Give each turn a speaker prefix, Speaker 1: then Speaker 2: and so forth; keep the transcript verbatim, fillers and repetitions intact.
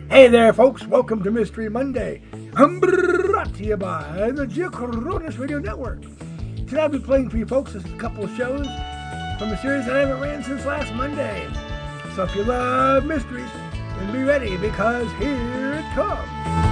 Speaker 1: Hey there, folks. Welcome to Mystery Monday. I'm brought to you by the Geocronus Radio Network. Today I'll be playing for you folks a couple of shows from a series that I haven't ran since last Monday. So if you love mysteries, then be ready because here it comes.